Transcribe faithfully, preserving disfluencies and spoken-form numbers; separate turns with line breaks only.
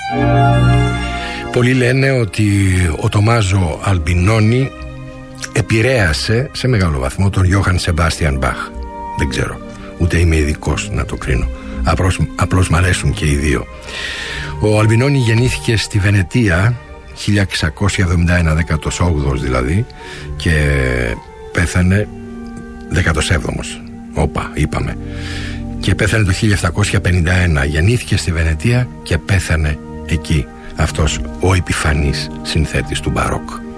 Πολλοί λένε ότι ο Τομάζο Αλμπινόνι επηρέασε σε μεγάλο βαθμό τον Γιώχαν Σεμπάστιαν Μπαχ. Δεν ξέρω, ούτε είμαι ειδικός να το κρίνω. Απλώς, απλώς μ' αρέσουν και οι δύο. Ο Αλμπινόνι γεννήθηκε στη Βενετία χίλια εξακόσια εβδομήντα ένα, δέκατος όγδοος δηλαδή, και πέθανε δέκατος έβδομος. Όπα, είπαμε. Και πέθανε το χίλια επτακόσια πενήντα ένα. Γεννήθηκε στη Βενετία και πέθανε εκεί. Αυτός ο επιφανής συνθέτης του μπαρόκ.